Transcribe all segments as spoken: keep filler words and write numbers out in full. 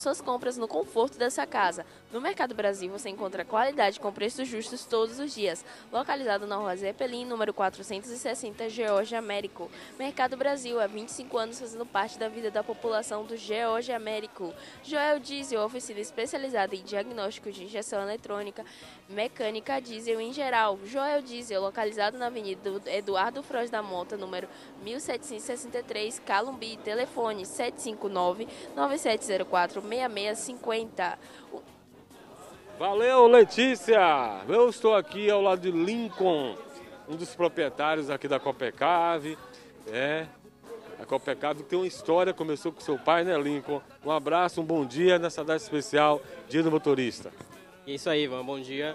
suas compras no conforto dessa casa. No Mercado Brasil você encontra qualidade com preços justos todos os dias. Localizado na Rua Zeppelin, número quatrocentos e sessenta, Geórgia Américo. Mercado Brasil, há vinte e cinco anos fazendo parte da vida da população do Geórgia Américo. Joel Diesel, oficina especializada em diagnóstico de injeção eletrônica, mecânica diesel em geral. Joel Diesel, localizado na Avenida Eduardo Froz da Mota, número mil setecentos e sessenta e três, Calumbi. Telefone sete cinco nove, nove sete zero quatro, seis seis cinco zero. Valeu, Letícia! Eu estou aqui ao lado de Lincoln, um dos proprietários aqui da Copecave. É, a Copecave tem uma história, começou com seu pai, né, Lincoln? Um abraço, um bom dia nessa data especial, Dia do Motorista. Isso aí, Ivan, bom dia.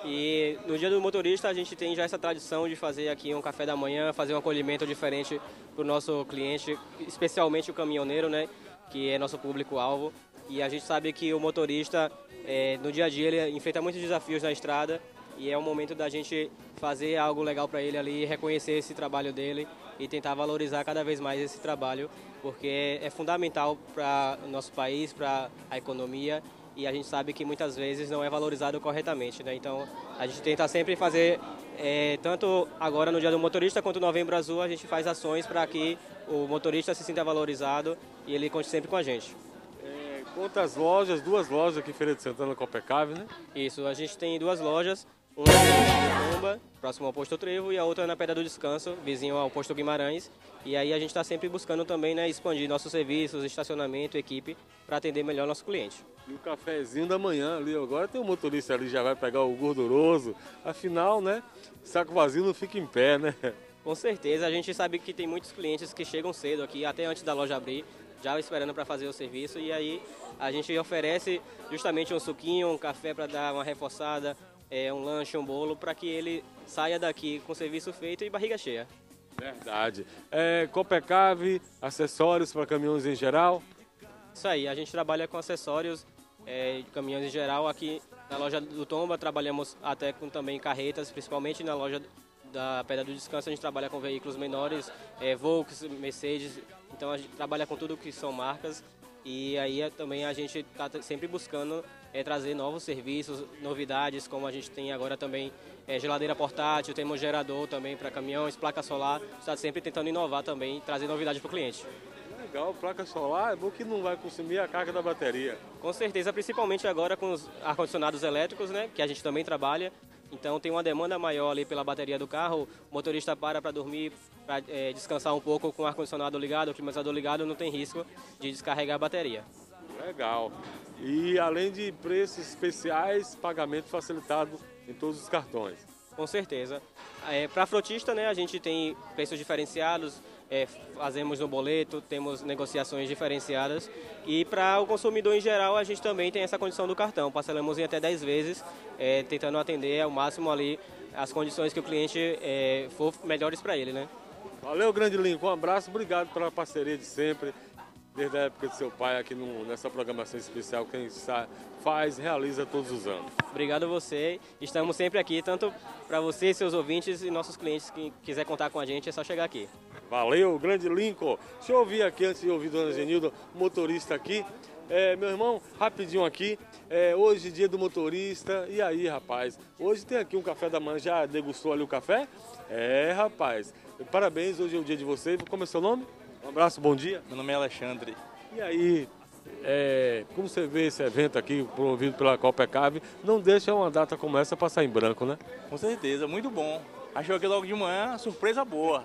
E no Dia do Motorista a gente tem já essa tradição de fazer aqui um café da manhã, fazer um acolhimento diferente para o nosso cliente, especialmente o caminhoneiro, né, que é nosso público-alvo. E a gente sabe que o motorista, é, no dia a dia, ele enfrenta muitos desafios na estrada e é o momento da gente fazer algo legal para ele ali, reconhecer esse trabalho dele e tentar valorizar cada vez mais esse trabalho, porque é fundamental para o nosso país, para a economia, e a gente sabe que muitas vezes não é valorizado corretamente, né? Então a gente tenta sempre fazer, é, tanto agora no Dia do Motorista quanto no Novembro Azul, a gente faz ações para que o motorista se sinta valorizado e ele conte sempre com a gente. Quantas lojas? Duas lojas aqui em Feira de Santana, Copecave, né? Isso, a gente tem duas lojas, uma na Tomba, próximo ao Posto Trevo, e a outra na Pedra do Descanso, vizinho ao Posto Guimarães. E aí a gente está sempre buscando também, né, expandir nossos serviços, estacionamento, equipe, para atender melhor nosso cliente. E o cafezinho da manhã ali, agora tem um motorista ali, já vai pegar o gorduroso. Afinal, né, saco vazio não fica em pé, né? Com certeza, a gente sabe que tem muitos clientes que chegam cedo aqui, até antes da loja abrir, já esperando para fazer o serviço, e aí a gente oferece justamente um suquinho, um café para dar uma reforçada, é, um lanche, um bolo, para que ele saia daqui com o serviço feito e barriga cheia. Verdade. É, Copecave, acessórios para caminhões em geral? Isso aí, a gente trabalha com acessórios é, de caminhões em geral. Aqui na loja do Tomba trabalhamos até com também carretas, principalmente na loja da Pedra do Descanso a gente trabalha com veículos menores, é, Volks, Mercedes, então a gente trabalha com tudo que são marcas. E aí também a gente está sempre buscando é, trazer novos serviços, novidades, como a gente tem agora também é, geladeira portátil, temos gerador também para caminhões, placa solar, está sempre tentando inovar também, trazer novidades para o cliente. Legal, placa solar é bom que não vai consumir a carga da bateria. Com certeza, principalmente agora com os ar-condicionados elétricos, né, que a gente também trabalha. Então tem uma demanda maior ali pela bateria do carro, o motorista para para dormir, para é, descansar um pouco com o ar-condicionado ligado, o climatizador ligado, não tem risco de descarregar a bateria. Legal. E além de preços especiais, pagamento facilitado em todos os cartões. Com certeza. É, para frotista, né, a gente tem preços diferenciados, é, fazemos no boleto, temos negociações diferenciadas. E para o consumidor em geral, a gente também tem essa condição do cartão. Parcelamos em até dez vezes, é, tentando atender ao máximo ali as condições que o cliente é, for melhores para ele, né? Valeu, grande Lincoln. Um abraço, obrigado pela parceria de sempre. Desde a época de seu pai aqui no, nessa programação especial que a gente faz, realiza todos os anos. Obrigado a você. Estamos sempre aqui, tanto para você, seus ouvintes e nossos clientes que quiser contar com a gente, é só chegar aqui. Valeu, grande Lincoln. Deixa eu ouvir aqui, antes de ouvir Dona Genilda, motorista aqui. É, meu irmão, rapidinho aqui, é, hoje dia do motorista, e aí, rapaz? Hoje tem aqui um café da manhã, já degustou ali o café? É, rapaz, parabéns, hoje é o dia de vocês. Como é seu nome? Um abraço, bom dia. Meu nome é Alexandre. E aí, é, como você vê esse evento aqui, promovido pela Copecave, não deixa uma data como essa passar em branco, né? Com certeza, muito bom. Achou aqui logo de manhã, surpresa boa.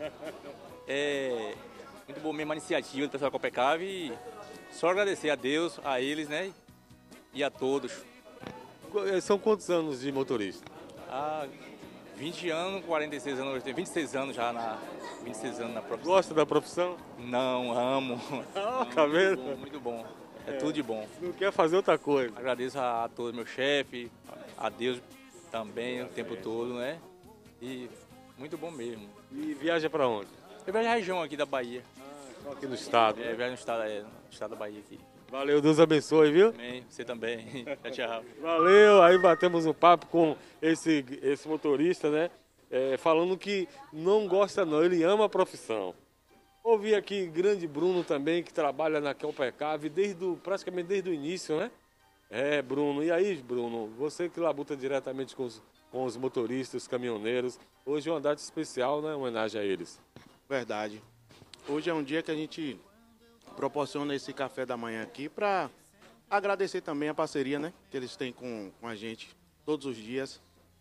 É muito boa mesmo a iniciativa do pessoal da Copecave e só agradecer a Deus, a eles, né? E a todos. São quantos anos de motorista? Há vinte anos, quarenta e seis anos, eu tenho vinte e seis anos já na vinte e seis anos na profissão. Gosta da profissão? Não, amo. Ah, tá vendo? Muito bom, muito bom. É, é tudo de bom. Não quer fazer outra coisa. Agradeço a, a todos, meu chefe, a Deus também o tempo todo, né? E muito bom mesmo. E viaja para onde? Eu viajo na região aqui da Bahia. Ah, só aqui no estado. É, né? viajo no estado, é, no estado da Bahia aqui. Valeu, Deus abençoe, viu? Amém, você também. Tchau, tchau. Valeu, aí batemos um papo com esse, esse motorista, né? É, falando que não gosta não, ele ama a profissão. Ouvi aqui grande Bruno também, que trabalha na Copecave desde o, praticamente desde o início, né? É, Bruno. E aí, Bruno, você que labuta diretamente com os, com os motoristas, os caminhoneiros, hoje é uma data especial, né? Em homenagem a eles. Verdade. Hoje é um dia que a gente proporciona esse café da manhã aqui para agradecer também a parceria, né, que eles têm com, com a gente todos os dias.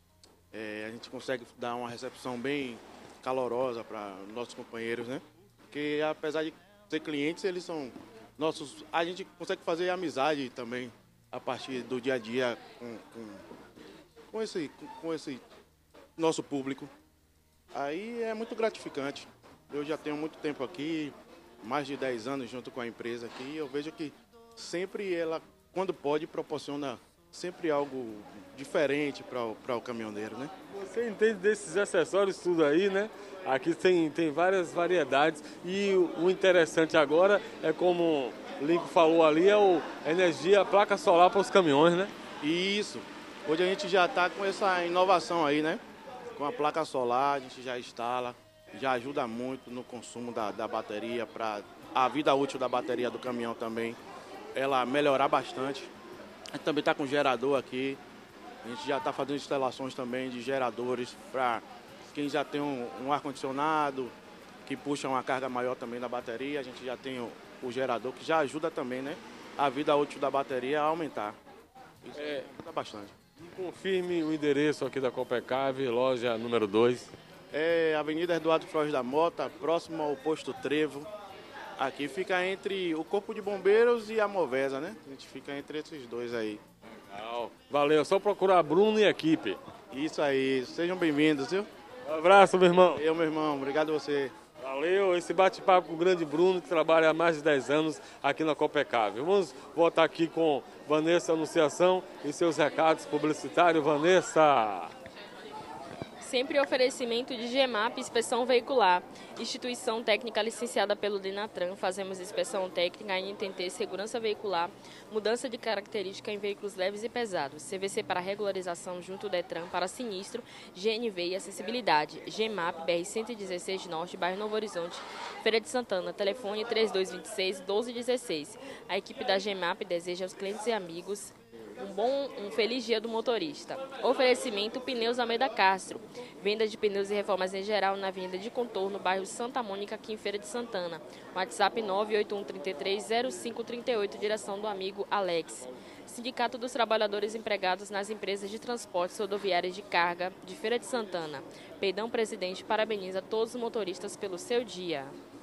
É, a gente consegue dar uma recepção bem calorosa para nossos companheiros, né? Porque apesar de ser clientes, eles são nossos. A gente consegue fazer amizade também a partir do dia a dia com, com, com, esse, com esse nosso público. Aí é muito gratificante. Eu já tenho muito tempo aqui, mais de dez anos junto com a empresa aqui, e eu vejo que sempre ela, quando pode, proporciona sempre algo diferente para o caminhoneiro, né? Você entende desses acessórios tudo aí, né? Aqui tem, tem várias variedades e o, o interessante agora é, como o Lincoln falou ali, é o energia, a placa solar para os caminhões, né? Isso. Hoje a gente já está com essa inovação aí, né? Com a placa solar, a gente já instala, já ajuda muito no consumo da, da bateria, para a vida útil da bateria do caminhão também, ela melhorar bastante. A gente também está com gerador aqui, a gente já está fazendo instalações também de geradores para quem já tem um, um ar-condicionado, que puxa uma carga maior também da bateria, a gente já tem o, o gerador, que já ajuda também, né, a vida útil da bateria a aumentar. Isso é, ajuda bastante. Confirme o endereço aqui da Copecave, loja número dois. É Avenida Eduardo Flores da Mota, próximo ao posto Trevo. Aqui fica entre o Corpo de Bombeiros e a Movesa, né? A gente fica entre esses dois aí. Legal. Valeu, só procurar Bruno e equipe. Isso aí, sejam bem-vindos, viu? Um abraço, meu irmão. Eu, meu irmão, obrigado a você. Valeu, esse bate-papo com o grande Bruno, que trabalha há mais de dez anos aqui na Copecave. Vamos voltar aqui com Vanessa Anunciação e seus recados publicitários. Vanessa! Sempre oferecimento de GEMAP, inspeção veicular. Instituição técnica licenciada pelo DENATRAN. Fazemos inspeção técnica, N T T, segurança veicular, mudança de característica em veículos leves e pesados. C V C para regularização junto ao DETRAN para sinistro, G N V e acessibilidade. GEMAP, B R cento e dezesseis Norte, bairro Novo Horizonte, Feira de Santana. Telefone três dois dois seis, um dois um seis. A equipe da GEMAP deseja aos clientes e amigos um bom, um feliz dia do motorista. Oferecimento Pneus Almeida Castro. Venda de pneus e reformas em geral na Avenida de Contorno, bairro Santa Mônica, aqui em Feira de Santana. WhatsApp nove oito um três três zero cinco três oito, direção do amigo Alex. Sindicato dos Trabalhadores Empregados nas Empresas de Transportes Rodoviárias de Carga de Feira de Santana. Peidão Presidente parabeniza todos os motoristas pelo seu dia.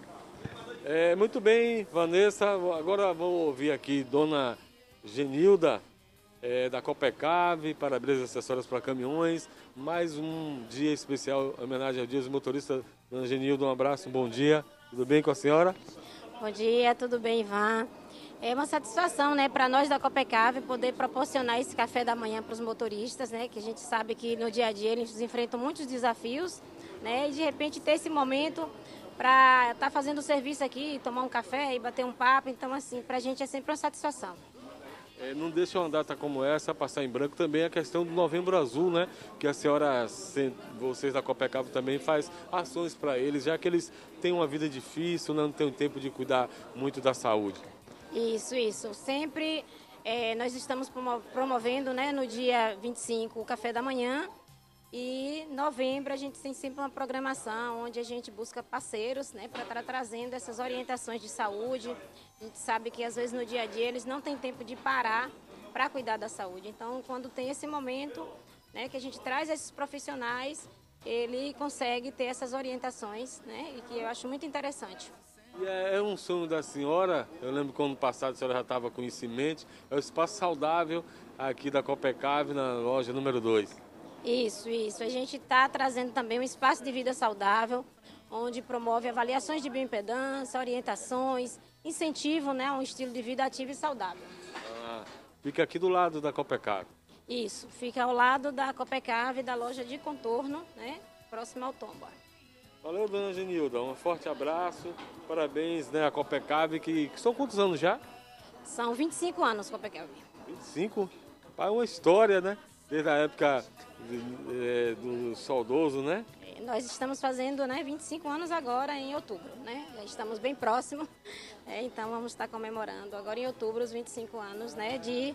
É, muito bem, Vanessa. Agora vou ouvir aqui Dona Genilda, É, da Copecave, para-brisas acessórios para caminhões. Mais um dia especial, em homenagem ao Dia dos Motoristas. Dona Genilda, um abraço, um bom dia. Tudo bem com a senhora? Bom dia, tudo bem, Ivan? É uma satisfação, né, para nós da Copecave poder proporcionar esse café da manhã para os motoristas, né, que a gente sabe que no dia a dia eles enfrentam muitos desafios, né, e de repente ter esse momento para estar tá fazendo o serviço aqui, tomar um café e bater um papo. Então, assim, para a gente é sempre uma satisfação. É, não deixa uma data como essa passar em branco também a questão do Novembro Azul, né? Que a senhora, vocês da Copecave também faz ações para eles, já que eles têm uma vida difícil, não têm tempo de cuidar muito da saúde. Isso, isso. Sempre é, nós estamos promovendo, né, no dia vinte e cinco o café da manhã. E em novembro a gente tem sempre uma programação onde a gente busca parceiros, né, para estar trazendo essas orientações de saúde. A gente sabe que às vezes no dia a dia eles não têm tempo de parar para cuidar da saúde. Então, quando tem esse momento, né, que a gente traz esses profissionais, ele consegue ter essas orientações, né, e que eu acho muito interessante. E é um sonho da senhora, eu lembro que ano passado a senhora já estava com isso em mente, é o espaço saudável aqui da Copecave, na loja número dois. Isso, isso. A gente está trazendo também um espaço de vida saudável, onde promove avaliações de bioimpedância, orientações, incentivo, né, a um estilo de vida ativo e saudável. Ah, fica aqui do lado da Copecave. Isso, fica ao lado da Copecave, da loja de Contorno, né, próximo ao Tomba. Valeu, dona Genilda, um forte abraço, parabéns, né, à Copecave, que, que são quantos anos já? São vinte e cinco anos, Copecave. vinte e cinco? É uma história, né? desde a época é, do saudoso, né? Nós estamos fazendo, né, vinte e cinco anos agora em outubro, né? Já estamos bem próximos, é, então vamos estar comemorando agora em outubro os vinte e cinco anos, né, de